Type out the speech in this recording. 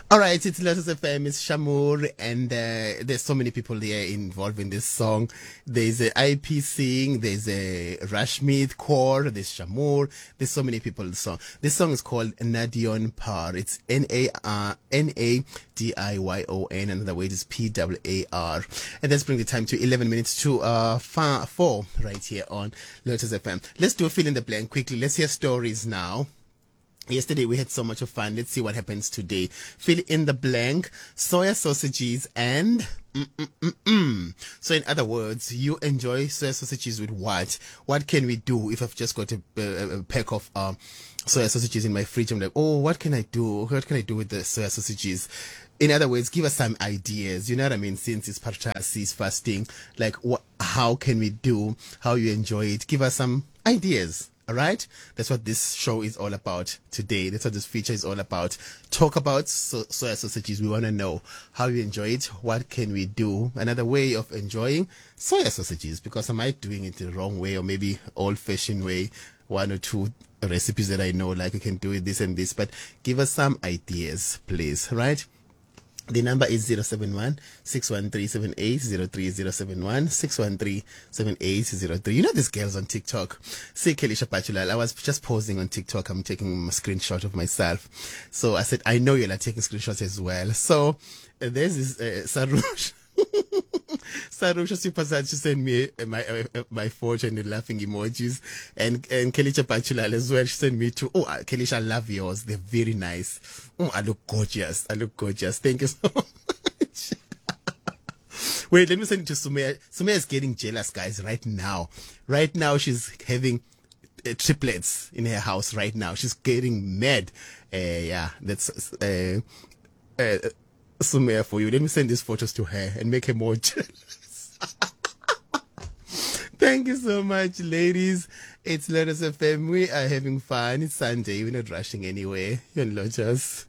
All right, it's Lotus FM, it's Shamur, and there's so many people here involved in this song. There's a IP Singh, there's a Rashmith Kaur, there's Shamur, there's so many people in the song. This song is called Nadiyon Par. It's Nadiyon, another way it is Pwar. And let's bring the time to 11 minutes to 4 right here on Lotus FM. Let's do a fill in the blank quickly. Let's hear stories now. Yesterday we had so much of fun. Let's see what happens today. Fill in the blank. Soya sausages and So in other words, you enjoy soya sausages with what? What can we do if I've just got a pack of soya sausages in my fridge? I'm like, oh, what can I do? What can I do with the soya sausages? In other words, give us some ideas. You know what I mean? Since it's Parthasi fasting, like how can we do? How you enjoy it? Give us some ideas. All right, that's what this show is all about today. That's what this feature is all about. Talk about soya sausages. We want to know how you enjoy it. What can we do? Another way of enjoying soya sausages, because I might doing it the wrong way or maybe old-fashioned way. One or two recipes that I know, like you can do it this and this, but give us some ideas, please. Right? The number is 071 613 07030 613 You know these girls on TikTok. Say Kelisha Pachulal. I was just posing on TikTok. I'm taking a screenshot of myself. So I said, I know you're like taking screenshots as well. So there's this Sarush. Sarusha Supersat, she sent me my photo and the laughing emojis, and Kelisha Pachulal as well. She sent me too. Oh, Kelisha, I love yours. They're very nice. Oh, I look gorgeous. Thank you so much. Wait, let me send it to Sumaya. Sumaya is getting jealous, guys, right now. Right now, she's having triplets in her house right now. She's getting mad. Yeah, that's Sumaya for you. Let me send these photos to her and make her more jealous. Thank you so much, ladies. It's Lotus FM. We are having fun. It's Sunday. We're not rushing anywhere. You're not just.